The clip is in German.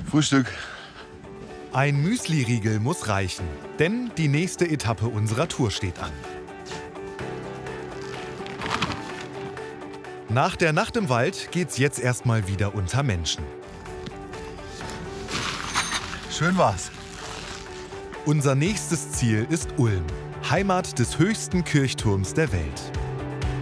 Frühstück. Ein Müsli-Riegel muss reichen, denn die nächste Etappe unserer Tour steht an. Nach der Nacht im Wald geht's jetzt erstmal wieder unter Menschen. Schön war's. Unser nächstes Ziel ist Ulm, Heimat des höchsten Kirchturms der Welt.